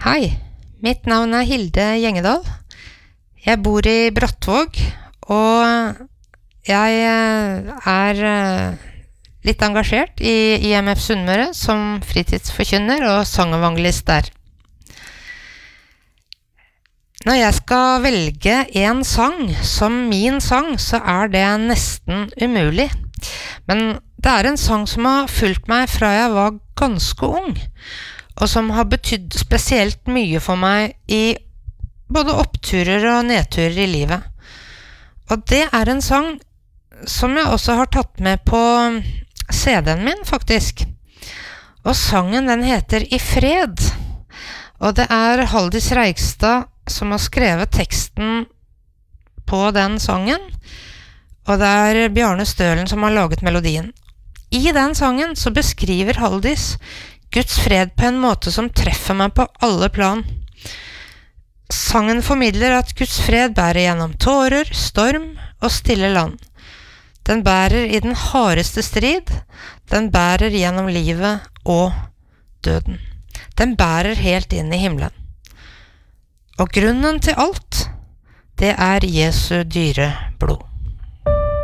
Hei, mitt navn Hilde Gjengedal. Jeg bor i Brattvåg, og jeg er litt engasjert i IMF Sunnmøre som fritidsforkynner og sangevangelist der. Når jeg skal velge en sang som min sang, så er det nesten umulig. Men det er en sang som har fulgt meg fra jeg var ganske ung, og som har betydd spesielt mye for meg i både oppturer og nedturer i livet. Og det er en sang som jeg også har tatt med på CD-en min, faktisk. Og sangen den heter I fred. Og det er Haldis Reigstad som har skrevet teksten på den sangen, og det er Bjarne Stølen som har laget melodien. I den sangen så beskriver Haldis Guds fred på en måte som treffer meg på alle plan. Sangen formidler at Guds fred bærer gjennom tårer, storm og stille land. Den bærer i den hardeste strid, den bærer gjennom livet og døden. Den bærer helt inn i himmelen. Og grunnen til alt, det er Jesu dyre blod.